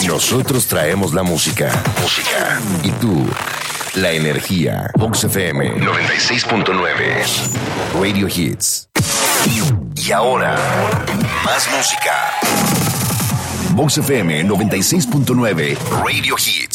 Nosotros traemos la música. Y tú, la energía. Vox FM 96.9. Radio Hits. Y ahora, más música. Vox FM 96.9. Radio Hits.